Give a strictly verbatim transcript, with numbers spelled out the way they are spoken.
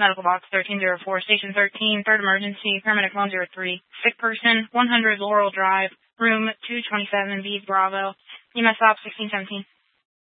Medical Box thirteen oh four, Station thirteen, third emergency, paramedic one oh three, sick person, one hundred Laurel Drive, room two twenty-seven, B Bravo, E M S op sixteen seventeen.